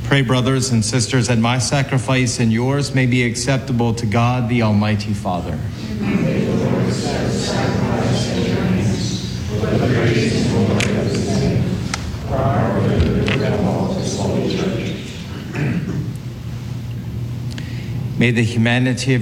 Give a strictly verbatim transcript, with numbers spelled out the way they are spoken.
Pray, brothers and sisters, that my sacrifice and yours may be acceptable to God, the Almighty Father. May the Lord accept the sacrifice at your hands for the praise and glory of his name, for our good and the good of all his holy church. May the humanity of